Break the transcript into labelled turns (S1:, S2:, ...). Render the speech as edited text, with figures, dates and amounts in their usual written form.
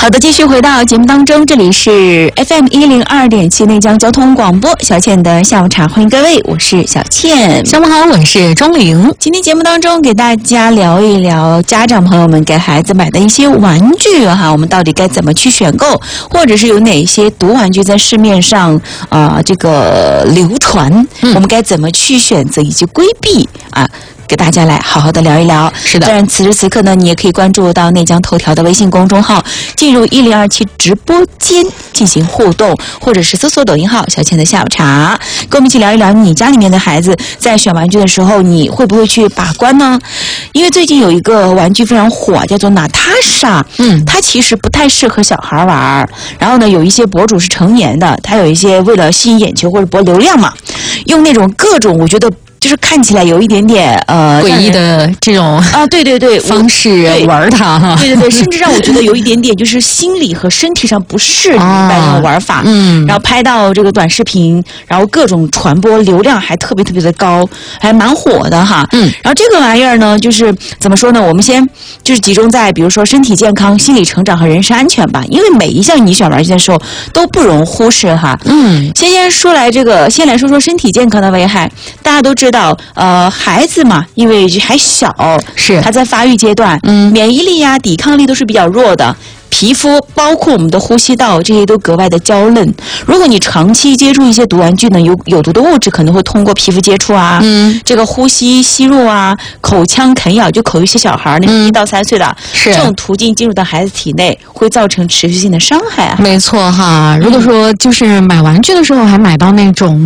S1: 好的，继续回到节目当中，这里是 FM102.7 内江交通广播，小倩的下午茶，欢迎各位，我是小倩。
S2: 下午好，我是钟玲。
S1: 今天节目当中给大家聊一聊家长朋友们给孩子买的一些玩具哈，我们到底该怎么去选购，或者是有哪些毒玩具在市面上这个流传，我们该怎么去选择以及规避啊？给大家来好好的聊一聊。
S2: 是的，
S1: 当然此时此刻呢，你也可以关注到内江头条的微信公众号，进入1027直播间进行互动，或者是搜索抖音号小倩的下午茶，跟我们一起聊一聊你家里面的孩子在选玩具的时候，你会不会去把关呢？因为最近有一个玩具非常火，叫做娜塔莎，它其实不太适合小孩玩。然后呢，有一些博主是成年的，他有一些为了吸引眼球或者博流量嘛，用那种各种我觉得就是看起来有一点点
S2: 诡异的这种
S1: 对
S2: 方式玩它哈，
S1: 对，甚至让我觉得有一点点就是心理和身体上不适应一般的玩法，然后拍到这个短视频，然后各种传播流量还特别的高，还蛮火的哈。然后这个玩意儿呢，就是怎么说呢？我们先就是集中在比如说身体健康、心理成长和人身安全吧，因为每一项你选玩具的时候都不容忽视哈。先来说说身体健康的危害，大家都知道，孩子嘛，因为还小，
S2: 是
S1: 他在发育阶段，免疫力呀、抵抗力都是比较弱的。皮肤包括我们的呼吸道，这些都格外的娇嫩。如果你长期接触一些毒玩具呢，有毒的物质可能会通过皮肤接触啊，这个呼吸吸入啊，口腔啃咬，就口一些小孩那1到3岁的，这种途径进入到孩子体内，会造成持续性的伤害啊。
S2: 没错哈，如果说就是买玩具的时候还买到那种